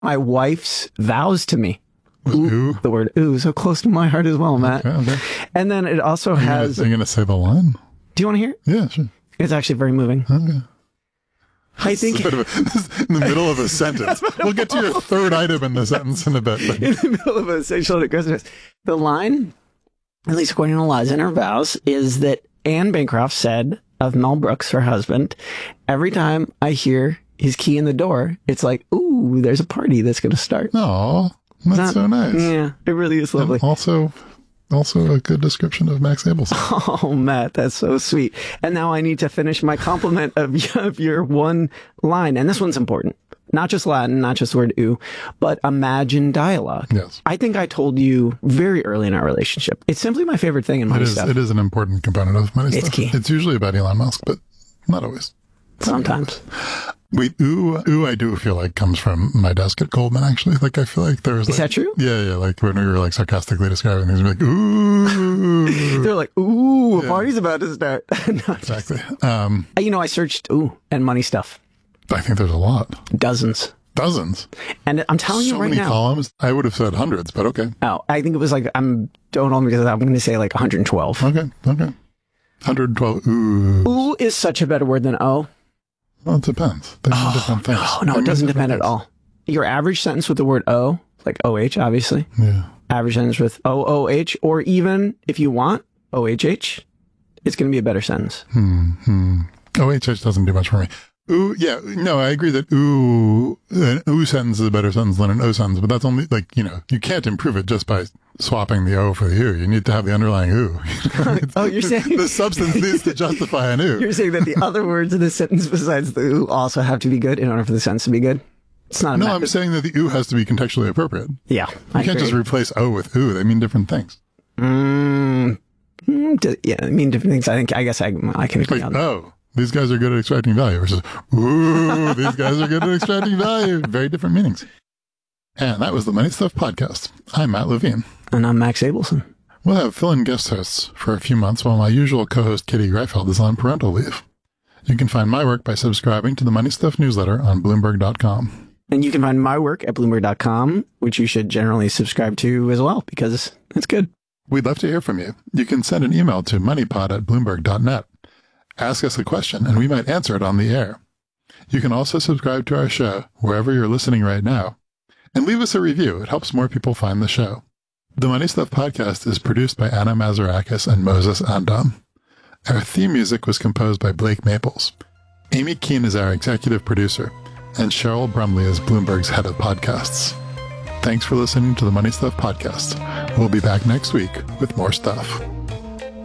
my wife's vows to me. Ooh. The word ooh, so close to my heart as well, Matt. Okay. And then it also has... Are you going to say the line? Do you want to hear it? Yeah, sure. It's actually very moving. Okay. I think... This is in the middle of a sentence. We'll get to your third item in the sentence in a bit. But... in the middle of a sexual aggressiveness. The line, at least according to Liza in her vows, is that Anne Bancroft said of Mel Brooks, her husband, every time I hear his key in the door, it's like, ooh, there's a party that's going to start. Oh, that's so nice. Yeah, it really is lovely. And also a good description of Max Abelson. Oh, Matt, that's so sweet. And now I need to finish my compliment of your one line. And this one's important. Not just Latin, not just the word ooh, but imagine dialogue. Yes. I think I told you very early in our relationship. It's simply my favorite thing in Money Stuff. It is an important component of Money Stuff. It's key. It's usually about Elon Musk, but not always. Sometimes. Wait, ooh, I do feel like comes from my desk at Goldman, actually. Like, I feel like there's... Is that true? Yeah, like when we were like sarcastically describing things, we're like, ooh. They're like, ooh, a party's about to start. No, Exactly. I searched ooh and Money Stuff. I think there's a lot. Dozens. And I'm telling you so right many now. columns. I would have said hundreds, but okay. Oh, I think it was like, don't hold me because I'm going to say like 112. Okay. 112. Ooh. Ooh is such a better word than oh. Well, it depends. They mean different things. No, it doesn't depend at all. Your average sentence with the word O, like OH, obviously. Yeah. Average sentence with OOH, or even if you want OHH, it's going to be a better sentence. OHH doesn't do much for me. Ooh, yeah, no, I agree that an ooh sentence is a better sentence than an O sentence, but that's only like, you can't improve it just by swapping the O for the ooh. You need to have the underlying ooh. Oh, you're saying the substance needs to justify an ooh. You're saying that the other words in the sentence besides the ooh also have to be good in order for the sentence to be good? It's not a I'm saying that the ooh has to be contextually appropriate. Yeah. You can't just replace O with ooh. They mean different things. Yeah, I mean different things. I guess I can agree on that. Oh, these guys are good at extracting value versus, ooh, these guys are good at extracting value. Very different meanings. And that was the Money Stuff Podcast. I'm Matt Levine. And I'm Max Abelson. We'll have fill-in guest hosts for a few months while my usual co-host Kitty Greifeld is on parental leave. You can find my work by subscribing to the Money Stuff newsletter on Bloomberg.com. And you can find my work at Bloomberg.com, which you should generally subscribe to as well, because it's good. We'd love to hear from you. You can send an email to moneypod@bloomberg.net. Ask us a question, and we might answer it on the air. You can also subscribe to our show wherever you're listening right now, and leave us a review. It helps more people find the show. The Money Stuff Podcast is produced by Anna Mazarakis and Moses Andam. Our theme music was composed by Blake Maples. Amy Keene is our executive producer, and Cheryl Brumley is Bloomberg's head of podcasts. Thanks for listening to the Money Stuff Podcast. We'll be back next week with more stuff.